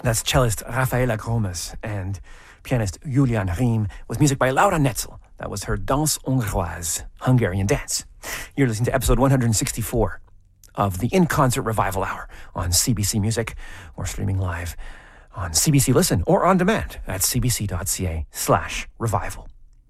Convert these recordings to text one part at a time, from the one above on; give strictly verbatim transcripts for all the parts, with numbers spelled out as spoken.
That's cellist Rafaela Gromes and pianist Julian Riem, with music by Laura Netzel. That was her Danse Hongroise, Hungarian dance. You're listening to episode one sixty-four of the In Concert Revival Hour on C B C Music, or streaming live on C B C Listen or on demand at cbc.ca slash revival.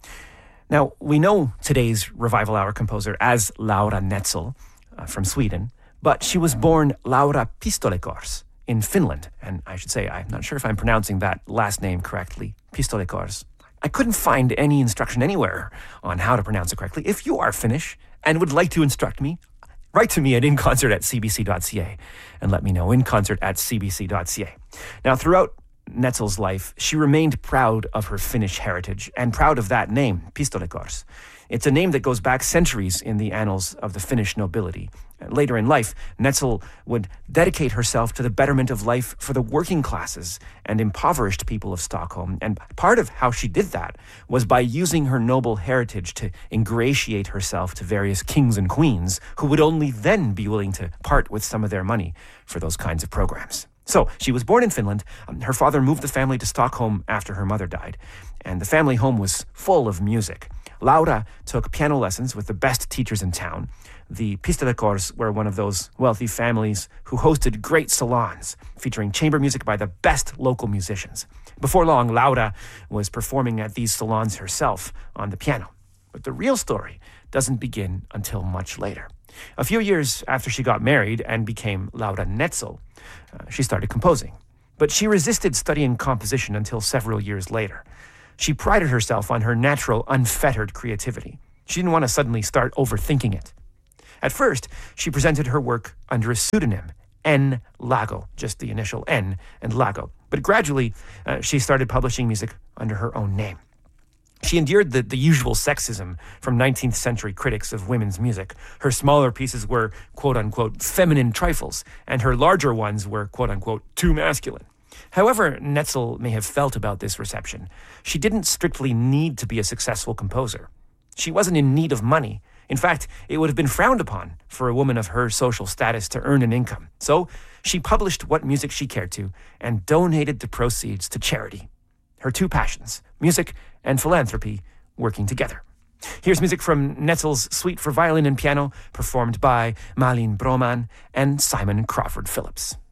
Now, we know today's Revival Hour composer as Laura Netzel uh, from Sweden, but she was born Laura Pistolekors in Finland. And I should say, I'm not sure if I'm pronouncing that last name correctly, Pistolekors. I couldn't find any instruction anywhere on how to pronounce it correctly. If you are Finnish and would like to instruct me, write to me at inconcert at cbc.ca and let me know, inconcert at cbc.ca. Now, throughout Netzel's life, she remained proud of her Finnish heritage and proud of that name, Pistolekors. It's a name that goes back centuries in the annals of the Finnish nobility. Later in life, Netzel would dedicate herself to the betterment of life for the working classes and impoverished people of Stockholm. And part of how she did that was by using her noble heritage to ingratiate herself to various kings and queens who would only then be willing to part with some of their money for those kinds of programs. So she was born in Finland. Um, her father moved the family to Stockholm after her mother died, and the family home was full of music. Laura took piano lessons with the best teachers in town. The Pistolekors were one of those wealthy families who hosted great salons featuring chamber music by the best local musicians. Before long, Laura was performing at these salons herself on the piano. But the real story doesn't begin until much later. A few years after she got married and became Laura Netzel, uh, she started composing. But she resisted studying composition until several years later. She prided herself on her natural, unfettered creativity. She didn't want to suddenly start overthinking it. At first, she presented her work under a pseudonym, N. Lago, just the initial N and Lago. But gradually, uh, she started publishing music under her own name. She endured the, the usual sexism from nineteenth century critics of women's music. Her smaller pieces were, quote-unquote, feminine trifles, and her larger ones were, quote-unquote, too masculine. However Netzel may have felt about this reception, she didn't strictly need to be a successful composer. She wasn't in need of money. In fact, it would have been frowned upon for a woman of her social status to earn an income. So she published what music she cared to and donated the proceeds to charity. Her two passions, music and philanthropy, working together. Here's music from Netzel's Suite for Violin and Piano, performed by Malin Broman and Simon Crawford Phillips.